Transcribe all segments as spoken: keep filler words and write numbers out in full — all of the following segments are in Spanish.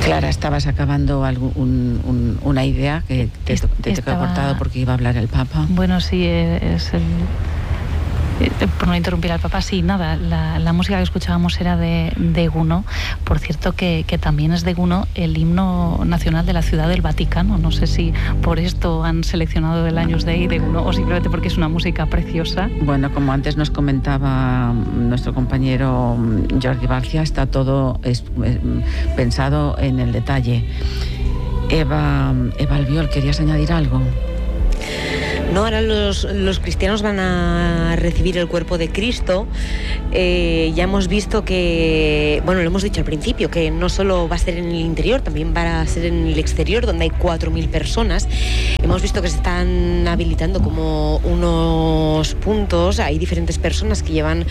Clara, estabas acabando algún, un, un, una idea que te, te, te he cortado porque iba a hablar el Papa. Bueno, sí, es el... Por no interrumpir al Papa, sí, nada, la, la música que escuchábamos era de, de Gounod. Por cierto que, que también es de Gounod el himno nacional de la Ciudad del Vaticano. No sé si por esto han seleccionado el Agnus Dei de Gounod o simplemente porque es una música preciosa. Bueno, como antes nos comentaba nuestro compañero Jordi Barcia, está todo es, es, pensado en el detalle. Eva, Eva Albiol, ¿querías añadir algo? No, ahora los, los cristianos van a recibir el cuerpo de Cristo. Eh, ya hemos visto que, bueno, lo hemos dicho al principio, que no solo va a ser en el interior, también va a ser en el exterior, donde hay cuatro mil personas. Hemos visto que se están habilitando como unos puntos. Hay diferentes personas que llevan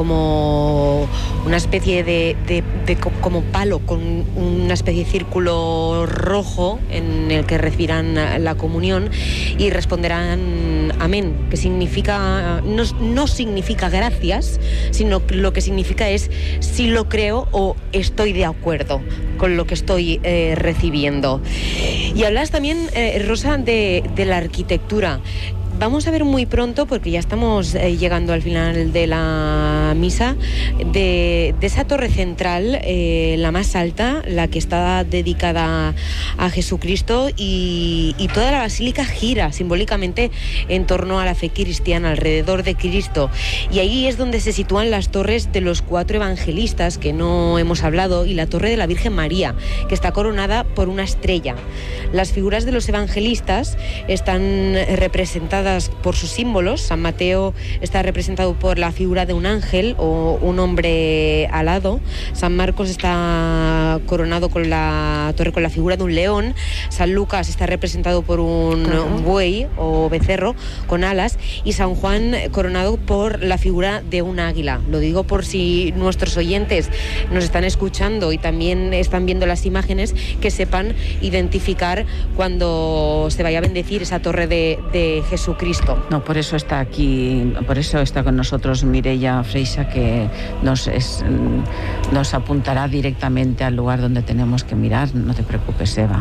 como una especie de, de, de como palo con una especie de círculo rojo en el que recibirán la comunión y responderán amén, que significa no, no significa gracias, sino que lo que significa es si lo creo o estoy de acuerdo con lo que estoy eh, recibiendo. Y hablas también, eh, Rosa, de, de la arquitectura. Vamos a ver muy pronto, porque ya estamos eh, llegando al final de la misa, de, de esa torre central, eh, la más alta, la que está dedicada a Jesucristo, y, y toda la basílica gira simbólicamente en torno a la fe cristiana, alrededor de Cristo. Y ahí es donde se sitúan las torres de los cuatro evangelistas, que no hemos hablado, y la torre de la Virgen María, que está coronada por una estrella. Las figuras de los evangelistas están representadas por sus símbolos. San Mateo está representado por la figura de un ángel o un hombre alado. San Marcos está coronado con la torre con la figura de un león. San Lucas está representado por un, un buey o becerro con alas, y San Juan coronado por la figura de un águila. Lo digo por si nuestros oyentes nos están escuchando y también están viendo las imágenes, que sepan identificar cuando se vaya a bendecir esa torre de, de Jesucristo. No, por eso está aquí, por eso está con nosotros Mireia Freixa, que nos, es, nos apuntará directamente al lugar donde tenemos que mirar. No te preocupes, Eva.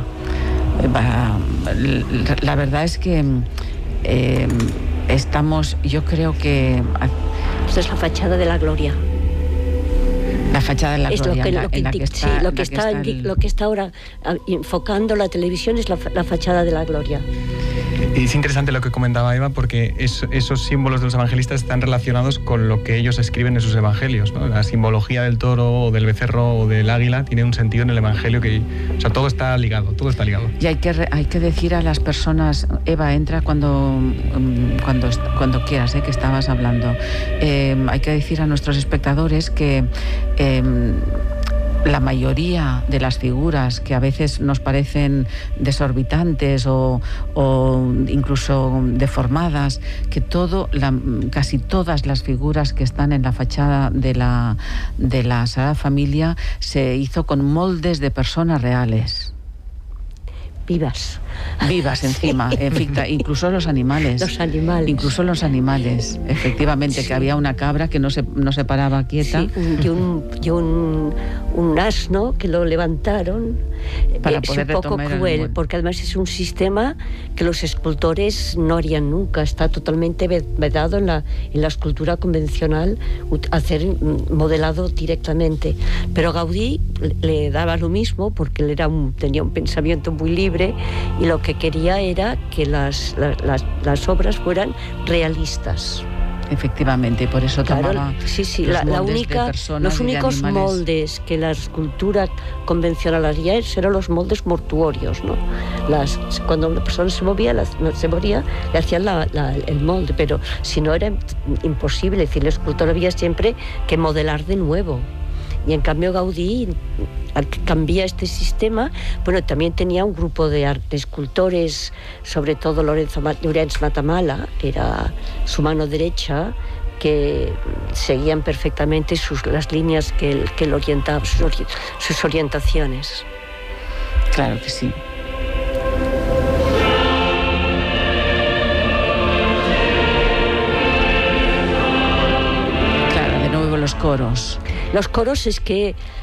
Va, la verdad es que eh, estamos, yo creo que... Esta es la fachada de la gloria. La fachada de la es gloria, lo que, la, lo que, la que está, sí, lo que, que está, está el... lo que está ahora enfocando la televisión es la, la fachada de la gloria. Y es interesante lo que comentaba Eva, porque es, esos símbolos de los evangelistas están relacionados con lo que ellos escriben en sus evangelios, ¿no? La simbología del toro o del becerro o del águila tiene un sentido en el evangelio que, o sea, todo está ligado, todo está ligado. Y hay que, hay que decir a las personas, Eva, entra cuando, cuando, cuando quieras, ¿eh? Que estabas hablando. Eh, hay que decir a nuestros espectadores que... Eh, la mayoría de las figuras que a veces nos parecen desorbitantes o, o incluso deformadas, que todo, la, casi todas las figuras que están en la fachada de la, de la Sagrada Familia se hizo con moldes de personas reales. Vivas. Vivas encima, sí. Efecta, incluso los animales. Los animales. Incluso los animales, efectivamente, sí. Que había una cabra que no se, no se paraba quieta. Sí, y un, y un, un asno que lo levantaron. Para eh, poder es un poco cruel, el... porque además es un sistema que los escultores no harían nunca. Está totalmente vedado en la, en la escultura convencional hacer modelado directamente. Pero Gaudí le daba lo mismo, porque él era un, tenía un pensamiento muy libre, y lo que quería era que las, las, las obras fueran realistas. Efectivamente, y por eso claro, tomaba sí, sí, los la, la moldes única, de personas los y de únicos animales. moldes que la escultura convencional haría eran los moldes mortuorios, ¿no? Las, cuando una persona se movía, la, se moría, le hacían la, la, el molde, pero si no era imposible. Es decir, el escultor había siempre que modelar de nuevo. Y en cambio Gaudí, al que cambia este sistema, bueno, también tenía un grupo de, art, de escultores, sobre todo Lorenzo, Llorenç Matamala, que era su mano derecha, que seguían perfectamente sus, las líneas que él, que él orientaba, sus, ori, sus orientaciones. Claro que sí. Claro, de nuevo los coros. Los coros es que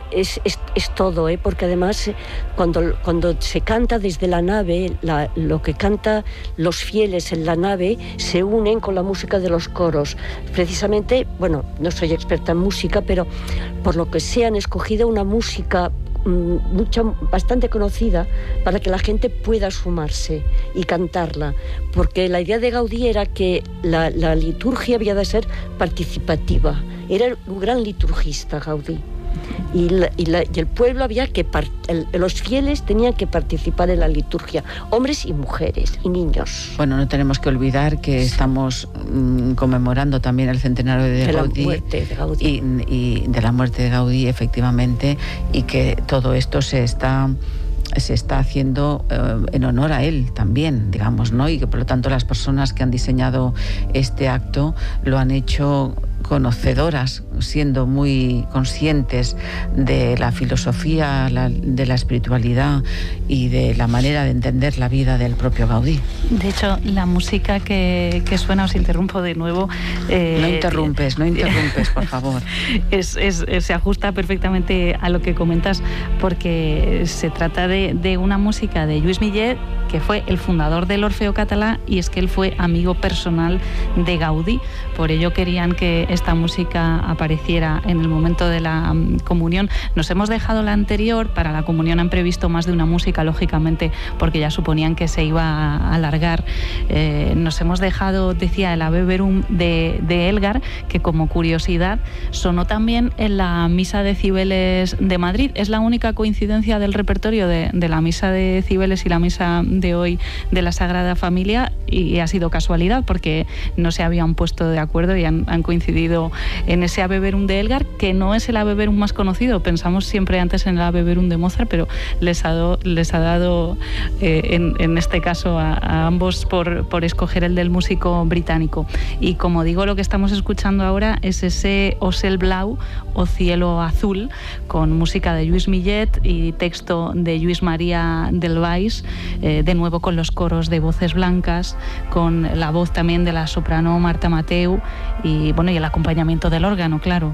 es, es, es todo, ¿eh? Porque además cuando, cuando se canta desde la nave, la, lo que canta los fieles en la nave se unen con la música de los coros. Precisamente, bueno, no soy experta en música, pero por lo que sea han escogido una música mucha, bastante conocida para que la gente pueda sumarse y cantarla, porque la idea de Gaudí era que la, la liturgia había de ser participativa. Era un gran liturgista Gaudí. Y, la, y, la, y el pueblo había que el, los fieles tenían que participar en la liturgia, hombres y mujeres y niños. Bueno, no tenemos que olvidar que estamos mmm, conmemorando también el centenario de, de Gaudí, la muerte de Gaudí y, y de la muerte de Gaudí, efectivamente, y que todo esto se está se está haciendo eh, en honor a él también, digamos, ¿no? Y que por lo tanto las personas que han diseñado este acto lo han hecho conocedoras, siendo muy conscientes de la filosofía, la, de la espiritualidad y de la manera de entender la vida del propio Gaudí. De hecho, la música que, que suena, os interrumpo de nuevo. Eh, no interrumpes, no interrumpes, por favor. Es, es, se ajusta perfectamente a lo que comentas, porque se trata de, de una música de Lluís Millet, que fue el fundador del Orfeo Catalá, y es que él fue amigo personal de Gaudí. Por ello querían que esta música apareciera en el momento de la um, comunión. Nos hemos dejado la anterior, para la comunión han previsto más de una música, lógicamente, porque ya suponían que se iba a alargar. Eh, nos hemos dejado, decía, el Ave Verum de, de Elgar, que como curiosidad sonó también en la Misa de Cibeles de Madrid. Es la única coincidencia del repertorio de, de la Misa de Cibeles y la Misa de hoy de la Sagrada Familia, y ha sido casualidad porque no se habían puesto de acuerdo y han, han coincidido en ese Ave Verum de Elgar, que no es el Ave Verum más conocido. Pensamos siempre antes en el Ave Verum de Mozart, pero les ha, do, les ha dado eh, en, en este caso a, a ambos por, por escoger el del músico británico. Y como digo, lo que estamos escuchando ahora es ese O Cel Blau, o Cielo Azul, con música de Lluís Millet y texto de Lluís María del Valls, eh, de nuevo con los coros de voces blancas, con la voz también de la soprano Marta Mateu y bueno, y el acompañamiento del órgano, claro.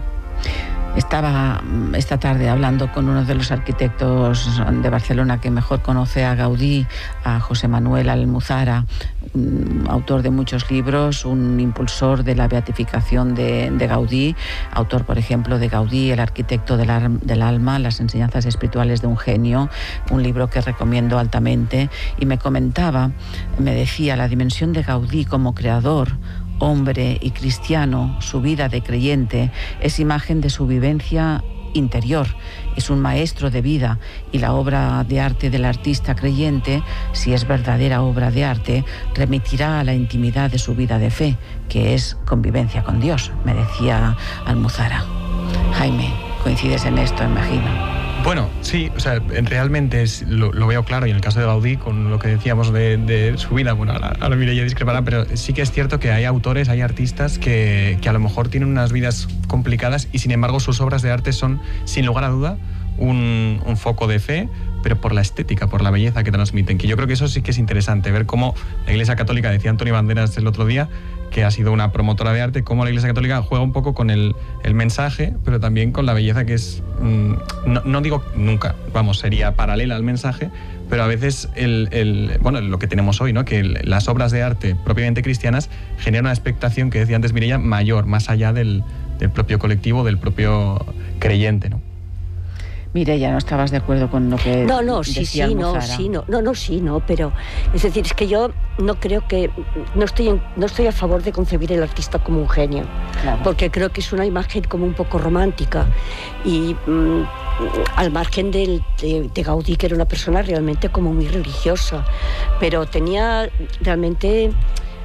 Estaba esta tarde hablando con uno de los arquitectos de Barcelona que mejor conoce a Gaudí, a José Manuel Almuzara, autor de muchos libros, un impulsor de la beatificación de, de Gaudí, autor, por ejemplo, de Gaudí, el arquitecto del, del alma, las enseñanzas espirituales de un genio, un libro que recomiendo altamente, y me comentaba, me decía, la dimensión de Gaudí como creador, hombre y cristiano, su vida de creyente, es imagen de su vivencia interior, es un maestro de vida, y la obra de arte del artista creyente, si es verdadera obra de arte, remitirá a la intimidad de su vida de fe, que es convivencia con Dios, me decía Almuzara. Jaime, coincides en esto, imagino. Bueno, sí, o sea, realmente es, lo, lo veo claro, y en el caso de Gaudí, con lo que decíamos de, de su vida, bueno, ahora, ahora Mireia discrepará, pero sí que es cierto que hay autores, hay artistas que, que a lo mejor tienen unas vidas complicadas y sin embargo sus obras de arte son, sin lugar a duda, un, un foco de fe, pero por la estética, por la belleza que transmiten, que yo creo que eso sí que es interesante, ver cómo la Iglesia Católica, decía Antonio Banderas el otro día, que ha sido una promotora de arte, cómo la Iglesia Católica juega un poco con el, el mensaje, pero también con la belleza que es, mmm, no, no digo nunca, vamos, sería paralela al mensaje, pero a veces el, el, bueno, lo que tenemos hoy, ¿no? Que el, las obras de arte propiamente cristianas generan una expectación, que decía antes Mireia, mayor, más allá del, del propio colectivo, del propio creyente, ¿no? Mireia, ¿no estabas de acuerdo con lo que No, no, sí, decía sí, Almuzara? no, sí, no, no, no, sí, no, pero es decir, es que yo no creo que, no estoy, en, no estoy a favor de concebir el artista como un genio, claro, porque creo que es una imagen como un poco romántica y mmm, al margen del, de, de Gaudí, que era una persona realmente como muy religiosa, pero tenía realmente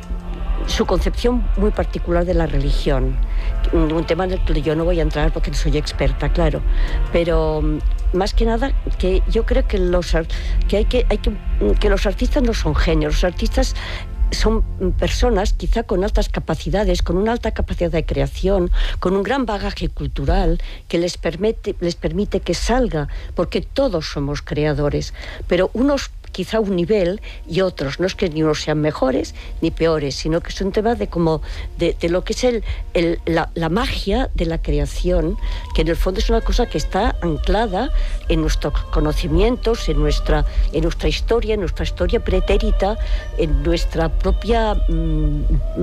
su concepción muy particular de la religión, un tema en el que yo no voy a entrar porque no soy experta, claro, pero más que nada que yo creo que los que hay que hay que que los artistas no son genios, los artistas son personas quizá con altas capacidades, con una alta capacidad de creación, con un gran bagaje cultural que les permite, les permite que salga, porque todos somos creadores, pero unos quizá un nivel y otros. No es que ni unos sean mejores ni peores, sino que es un tema de como de, de lo que es el, el, la, la magia de la creación, que en el fondo es una cosa que está anclada en nuestros conocimientos, en nuestra, en nuestra historia, en nuestra historia pretérita, en nuestra propia mmm,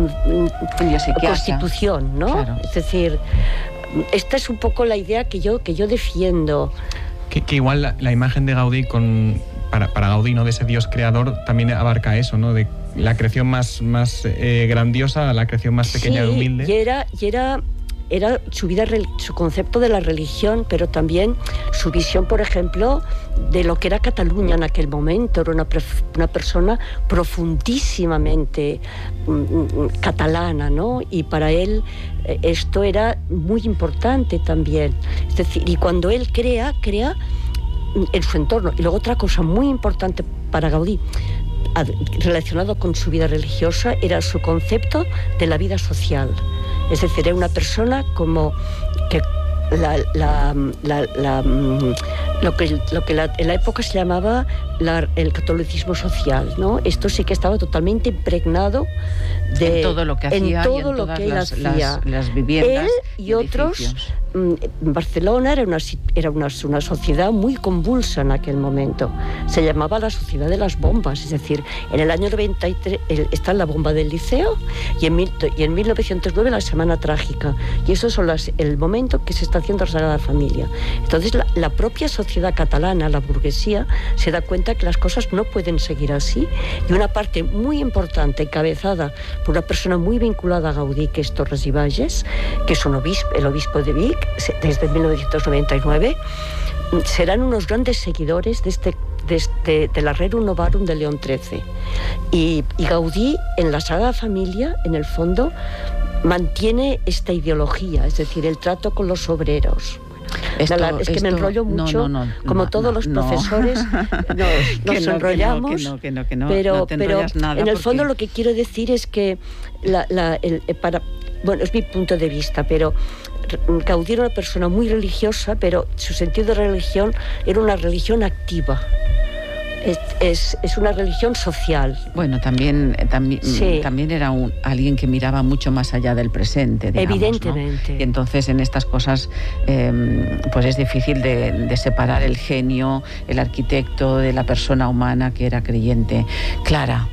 constitución, ¿no? Claro. Es decir, esta es un poco la idea que yo, que yo defiendo. Que, que igual la, la imagen de Gaudí con, para, para Gaudí, ¿no?, de ese Dios creador, también abarca eso, ¿no?, de la creación más, más eh, grandiosa a la creación más pequeña sí, y humilde. Y era, y era, era su vida, su concepto de la religión, pero también su visión, por ejemplo, de lo que era Cataluña en aquel momento. Era una, una persona profundísimamente mm, catalana, ¿no? Y para él esto era muy importante también. Es decir, y cuando él crea, crea en su entorno. Y luego otra cosa muy importante para Gaudí, relacionado con su vida religiosa, era su concepto de la vida social. Es decir, era una persona como que la, la, la, la, lo que, lo que la, en la época se llamaba la, el catolicismo social, ¿no? Esto sí que estaba totalmente impregnado de en todo lo que hacía, en todo y en lo todas que él las, hacía. Las, las viviendas él y otros. Edificios. Barcelona era una, era una, una sociedad muy convulsa en aquel momento. Se llamaba la sociedad de las bombas, es decir, en el año noventa y tres está la bomba del Liceo y en, mil, y en mil novecientos nueve la Semana Trágica. Y eso es las, el momento que se está haciendo la Sagrada Familia. Entonces la, la propia sociedad catalana, la burguesía, se da cuenta que las cosas no pueden seguir así. Y una parte muy importante, encabezada por una persona muy vinculada a Gaudí, que es Torres i Bages, que es un obispo, el obispo de Vic, desde mil novecientos noventa y nueve, serán unos grandes seguidores de, este, de, este, de la Rerum Novarum de León trece. Y, y Gaudí, en la Sagrada Familia, en el fondo, mantiene esta ideología, es decir, el trato con los obreros. Esto, la, es que esto, me enrollo mucho, no, no, no, como no, todos no, los profesores no. nos, nos enrollamos, que no, que no, que no, pero, no te pero nada en el porque... fondo lo que quiero decir es que, la, la, el, para, bueno, es mi punto de vista, pero Gaudí era una persona muy religiosa, pero su sentido de religión era una religión activa. Es, es, es una religión social. Bueno, también, también, sí. también era un, alguien que miraba mucho más allá del presente, digamos, evidentemente, ¿no? Y entonces en estas cosas eh, pues es difícil de, de separar el genio, el arquitecto de la persona humana que era creyente. Clara.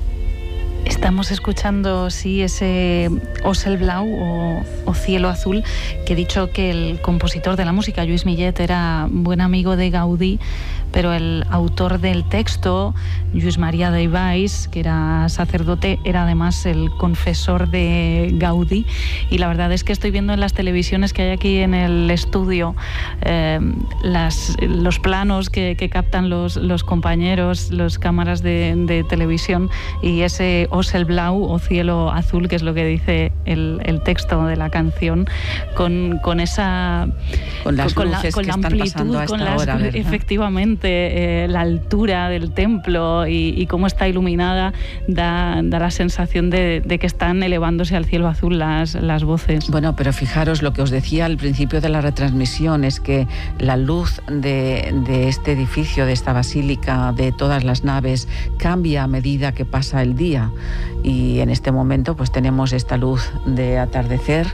Estamos escuchando, sí, ese Oselblau o, o Cielo Azul, que he dicho que el compositor de la música, Lluís Millet, era buen amigo de Gaudí, pero el autor del texto, Lluís Maria de Ibáix, que era sacerdote, era además el confesor de Gaudí. Y la verdad es que estoy viendo en las televisiones que hay aquí en el estudio eh, las, los planos que, que captan los, los compañeros, las cámaras de, de televisión, y ese Oselblau o Cielo Azul, que es lo que dice el, el texto de la canción, con, con esa con las con, luces con la, con que la están amplitud, pasando a esta con las, hora, ¿verdad? Efectivamente, eh, la altura del templo y, y cómo está iluminada da, da la sensación de, de que están elevándose al cielo azul las, las voces. Bueno, pero fijaros lo que os decía al principio de la retransmisión, es que la luz de, de este edificio, de esta basílica, de todas las naves, cambia a medida que pasa el día. Y en este momento pues tenemos esta luz de atardecer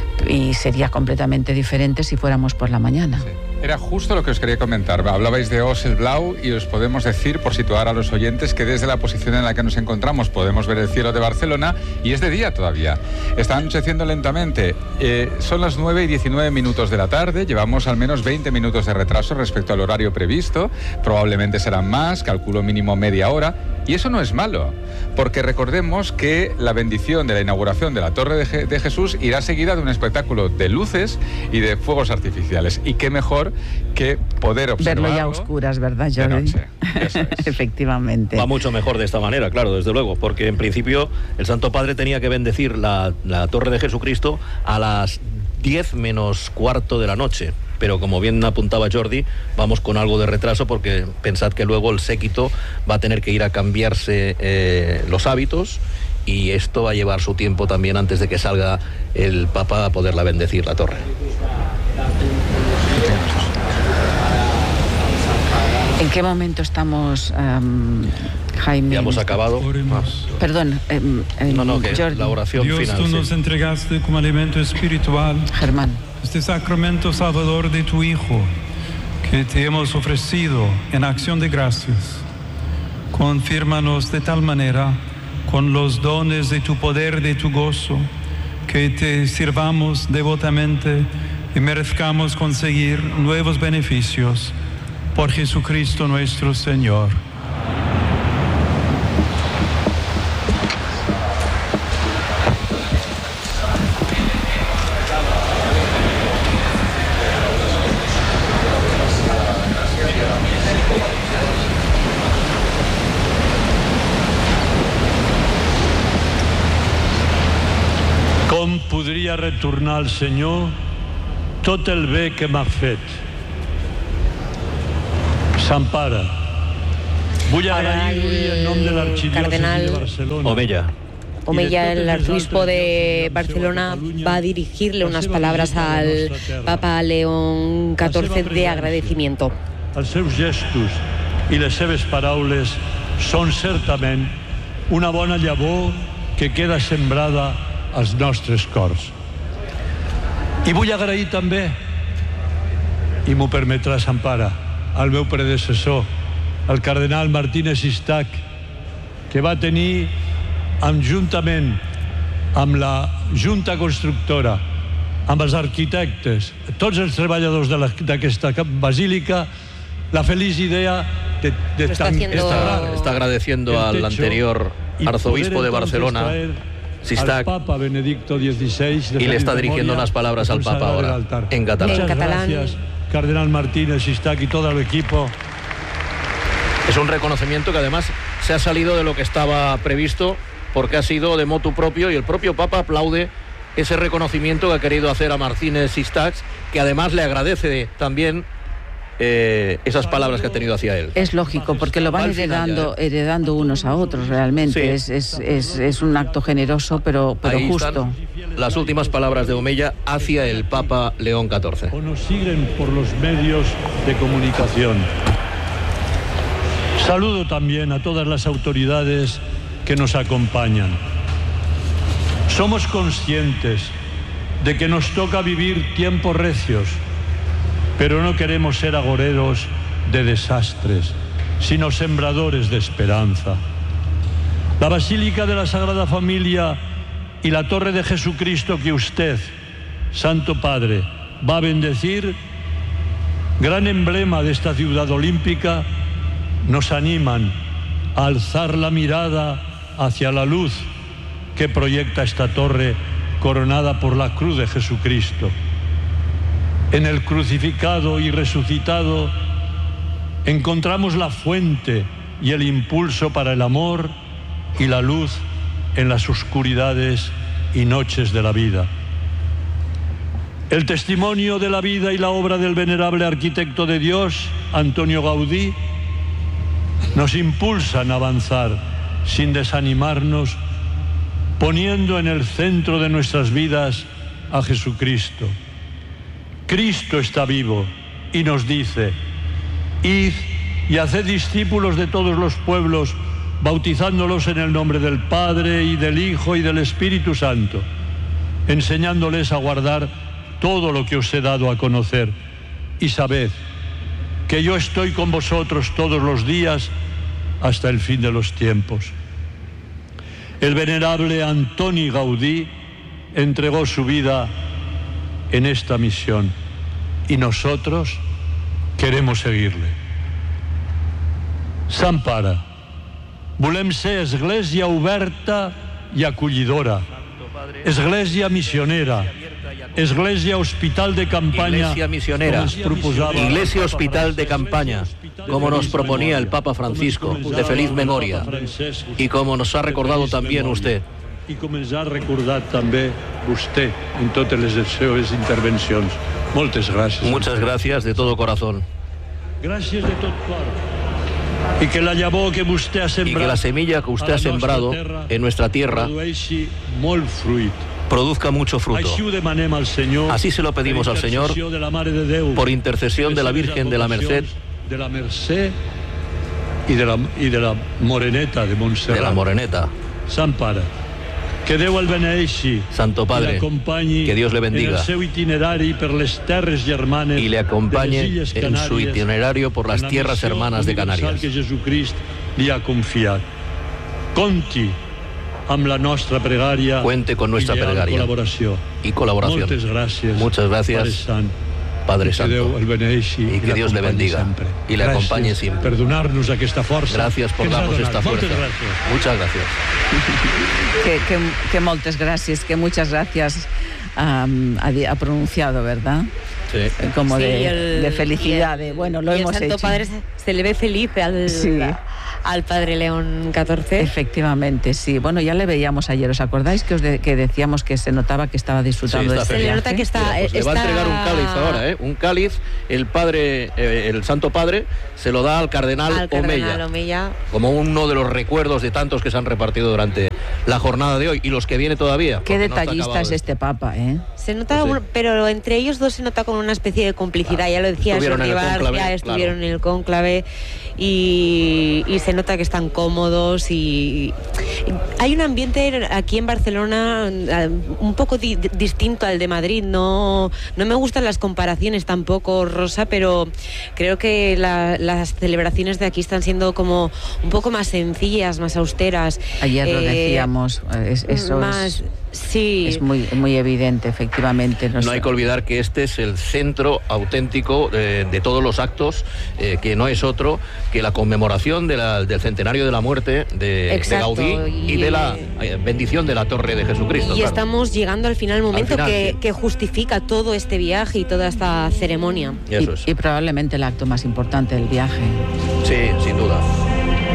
y sería completamente diferente si fuéramos por la mañana. Sí. Era justo lo que os quería comentar. Hablabais de Oselblau y os podemos decir, por situar a los oyentes, que desde la posición en la que nos encontramos podemos ver el cielo de Barcelona y es de día todavía. Está anocheciendo lentamente. Eh, son las nueve y diecinueve minutos de la tarde. Llevamos al menos veinte minutos de retraso respecto al horario previsto. Probablemente serán más, calculo mínimo media hora. Y eso no es malo, porque recordemos que la bendición de la inauguración de la Torre de, Je- de Jesús irá seguida de un espectáculo de luces y de fuegos artificiales. Y qué mejor que poder observarlo. Verlo ya a oscuras, ¿verdad, Jordi? De noche. Eso es. Efectivamente. Va mucho mejor de esta manera, claro, desde luego, porque en principio el Santo Padre tenía que bendecir la, la Torre de Jesucristo a las diez menos cuarto de la noche. Pero como bien apuntaba Jordi, vamos con algo de retraso porque pensad que luego el séquito va a tener que ir a cambiarse eh, los hábitos y esto va a llevar su tiempo también antes de que salga el Papa a poderla bendecir la torre. ¿En qué momento estamos, um, Jaime? Ya hemos acabado. Ah. Perdón. Eh, eh, no, no, que Jordi. la oración Dios, final. tú sí. nos entregaste como alimento espiritual Germán. este sacramento salvador de tu Hijo, que te hemos ofrecido en acción de gracias. Confírmanos de tal manera, con los dones de tu poder, de tu gozo, que te sirvamos devotamente y merezcamos conseguir nuevos beneficios por Jesucristo nuestro Señor. Com podria retornar al Senyor tot el bé que m'ha fet. Sant Pare, vull agrair-li en nom de l'arxidiòcesi de Barcelona. Omella. Omella, el arzobispo de Barcelona, va a dirigirle unas palabras al Papa León catorce de agradecimiento. Els seus gestos i les seves paraules són certament una bona llavor que queda sembrada als nostres cors. I vull agrair també, i m'ho permetrà Sant Pare, al meu predecessor, el cardenal Martínez Sistac, que va tenir, amb, juntament amb la Junta Constructora, amb els arquitectes, tots els treballadors d'aquesta basílica, la feliç idea de, de está, haciendo... está, está agradeciendo al anterior arzobispo de Barcelona, Sistac, al Papa Benedicto dieciséis, y le está dirigiendo unas palabras al Papa ahora, en catalán. En catalán. Gracias, Cardenal Martínez Sistac y todo el equipo. Es un reconocimiento que además se ha salido de lo que estaba previsto, porque ha sido de motu propio, y el propio Papa aplaude ese reconocimiento que ha querido hacer a Martínez Sistac, que además le agradece también eh, esas palabras que ha tenido hacia él. Es lógico, porque lo van heredando, ya, ¿eh? heredando unos a otros realmente. Sí. Es, es, es, es un acto generoso, pero, pero Ahí justo. Las últimas palabras de Omella hacia el Papa León catorce. O nos siguen por los medios de comunicación. Saludo también a todas las autoridades que nos acompañan. Somos conscientes de que nos toca vivir tiempos recios, pero no queremos ser agoreros de desastres, sino sembradores de esperanza. La Basílica de la Sagrada Familia y la Torre de Jesucristo que usted, Santo Padre, va a bendecir, gran emblema de esta ciudad olímpica, nos animan a alzar la mirada hacia la luz que proyecta esta torre coronada por la cruz de Jesucristo. En el crucificado y resucitado encontramos la fuente y el impulso para el amor y la luz en las oscuridades y noches de la vida. El testimonio de la vida y la obra del venerable arquitecto de Dios, Antonio Gaudí, nos impulsan a avanzar sin desanimarnos, poniendo en el centro de nuestras vidas a Jesucristo. Cristo está vivo y nos dice: id y haced discípulos de todos los pueblos, bautizándolos en el nombre del Padre y del Hijo y del Espíritu Santo, enseñándoles a guardar todo lo que os he dado a conocer. Y sabed que yo estoy con vosotros todos los días hasta el fin de los tiempos. El venerable Antoni Gaudí entregó su vida en esta misión y nosotros queremos seguirle. Sant Pare, volem ser església oberta i acollidora, església missionera, església hospital de campaña, iglesia misionera, iglesia hospital de campaña, como nos proponía el Papa Francisco, de feliz memoria, y como nos ha recordado también usted. I començar a recordar també vostè en totes les seves intervencions. Moltes gràcies. Muchas gracias de todo corazón. Gràcies de tot cor. Y que la llavor que vostè ha sembrat, y que la semilla que usted ha sembrado en nuestra tierra molt fruit. Produzca mucho fruto. Así se lo pedimos al Señor, por intercesión de la Virgen de la Merced de la Mercè y de la, y de la Moreneta de Montserrat. De la Moreneta. Sant Pare, que Déu el beneixi. Santo Padre, que Dios le bendiga. En el seu itinerari per les terres germanes y le acompañe de les Illes en su itinerario por las tierras hermanas de Canarias. Que Jesucrist li ha confiat. Conti amb la nostra pregària. Cuente con nuestra pregària colaboració. y colaboración. Moltes gràcies. Muchas gracias, Padre Santo, y que Dios le bendiga y le acompañe siempre. Perdonarnos aquesta força. Gracias por darnos esta fuerza. Muchas gracias. Que, que, que moltes gràcies, que muchas gracias um, ha, ha pronunciado, ¿verdad? Sí. Como Sí, de, el- de felicidad, y el- de bueno, lo y hemos el Santo hecho. Padre se, se le ve feliz al, Sí. al Padre León catorce. Efectivamente, sí. Bueno, ya le veíamos ayer. ¿Os acordáis que os de- que decíamos que se notaba que estaba disfrutando Sí, de está este feliz. Se le viaje? nota que está... Mira, pues le va a está- entregar un cáliz ahora, ¿eh? Un cáliz, el padre, eh, el Santo Padre, se lo da al cardenal, al cardenal Omeya, Omeya. como uno de los recuerdos de tantos que se han repartido durante la jornada de hoy y los que viene todavía. Qué porque no está detallista acabado es de- este papa, ¿eh? Se nota, Pues sí. un- pero entre ellos dos se nota como una especie de complicidad. Ya lo decía Estuvieron Jordi en el Barcia, cónclave, estuvieron claro. en el cónclave y, y se nota que están cómodos y, y hay un ambiente aquí en Barcelona eh, un poco di- distinto al de Madrid. No, no me gustan las comparaciones tampoco, Rosa, pero creo que la- las celebraciones de aquí están siendo como un poco más sencillas, más austeras. Ayer lo Eh, decíamos, es- eso más, es, sí. es muy, muy evidente, efectivamente. No hay que olvidar que este es el centro auténtico de, de todos los actos, eh, que no es otro que la conmemoración de la- del centenario de la muerte de, de Exacto, Gaudí y, y- de la eh, bendición de la Torre de Jesucristo. Y claro. estamos llegando al final, momento final, que, sí. que justifica todo este viaje y toda esta ceremonia. Eso es. Y, y probablemente el acto más importante del viaje. Sí, sin duda.